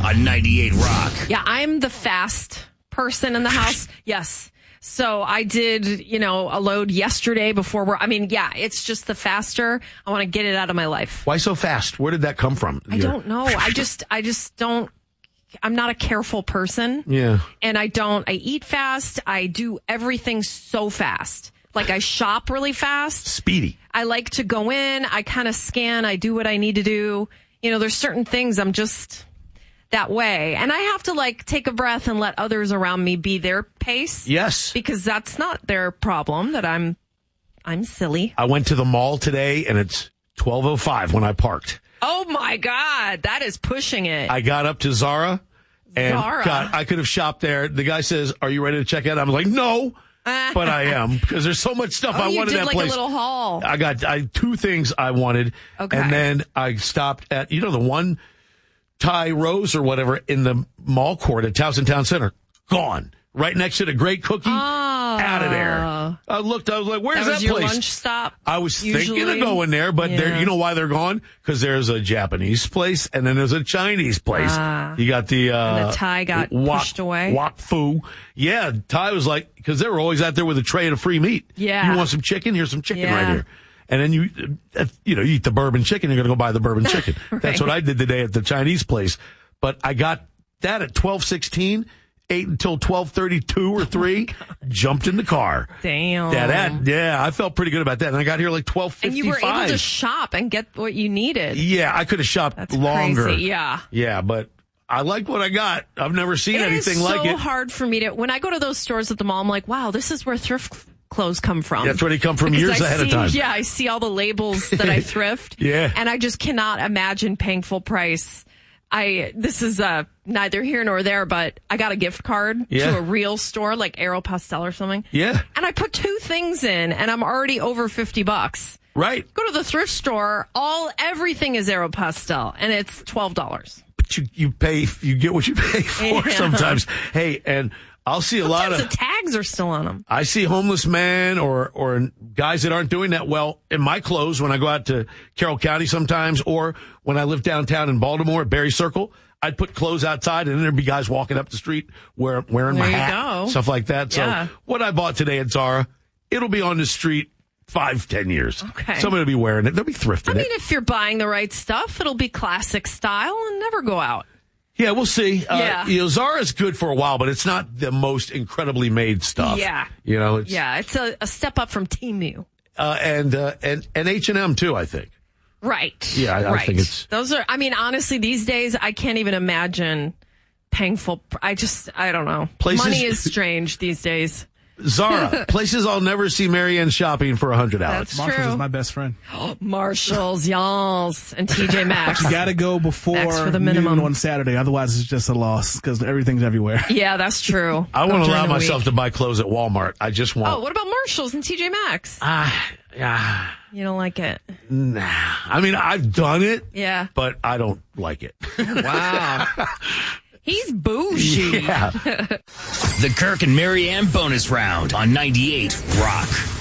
on 98 Rock. Yeah, I'm the fast person in the house. Yes. So I did, a load yesterday before it's just the faster. I want to get it out of my life. Why so fast? Where did that come from? I don't know. I just don't. I'm not a careful person. Yeah. And I eat fast. I do everything so fast. Like I shop really fast. Speedy. I like to go in. I kind of scan. I do what I need to do. There's certain things I'm just that way. And I have to take a breath and let others around me be their pace. Yes. Because that's not their problem that I'm silly. I went to the mall today and it's 12:05 when I parked. Oh my God, that is pushing it. I got up to Zara and God, I could have shopped there. The guy says, "Are you ready to check out?" I'm like, "No." But I am, because there's so much stuff I wanted at that place. A little haul. I got two things I wanted. Okay. And then I stopped at, the one Thai Rose or whatever in the mall court at Towson Town Center. Gone. Right next to the Great Cookie. Out of there. I looked, I was like, where's that was your place? Lunch stop? I was thinking of going there, but you know why they're gone? Because there's a Japanese place and then there's a Chinese place. You got and the Thai got pushed away. Wok Fu. Yeah, Thai was like, because they were always out there with a tray of free meat. Yeah. You want some chicken? Here's some chicken right here. And then you eat the bourbon chicken. You're going to go buy the bourbon chicken. Right. That's what I did today at the Chinese place. But I got that at 12:16. Ate until 12:32 or 3, jumped in the car. Damn. I felt pretty good about that. And I got here like 12:55. And you were able to shop and get what you needed. Yeah, I could have shopped That's longer. Crazy. Yeah. Yeah, but I liked what I got. I've never seen anything like it. It's so hard for me to, when I go to those stores at the mall, I'm like, wow, this is where thrift clothes come from. That's where they come from years ahead of time. Yeah, I see all the labels that I thrift. Yeah. And I just cannot imagine paying full price. This is neither here nor there, but I got a gift card to a real store like Aeropostale or something. Yeah. And I put 2 things in and I'm already over $50. Right. Go to the thrift store, everything is Aeropostale and it's $12. But you get what you pay for sometimes. Hey, and I'll see Sometimes the tags are still on them. I see homeless men or guys that aren't doing that well in my clothes when I go out to Carroll County sometimes, or when I live downtown in Baltimore at Berry Circle. I'd put clothes outside and then there'd be guys walking up the street wearing my hat, stuff like that. Yeah. So what I bought today at Zara, it'll be on the street 5-10 years. Okay. Somebody will be wearing it. They'll be thrifting it. If you're buying the right stuff, it'll be classic style and never go out. Yeah, we'll see. Zara's good for a while, but it's not the most incredibly made stuff. Yeah. It's a step up from Temu. And H&M too, I think. Right. Yeah, I think it's... Those are, honestly, these days, I can't even imagine paying full... I don't know. Money is strange these days. Zara, places I'll never see Marianne shopping for $100. That's Marshall's true. is my best friend. Marshall's, y'alls, and TJ Maxx. You got to go before noon on Saturday. Otherwise, it's just a loss because everything's everywhere. Yeah, that's true. I want to allow myself to buy clothes at Walmart. I just want... Oh, what about Marshall's and TJ Maxx? Yeah. You don't like it? Nah. I've done it. Yeah. But I don't like it. Wow. He's bougie. Yeah. The Kirk and Marianne bonus round on 98 Rock.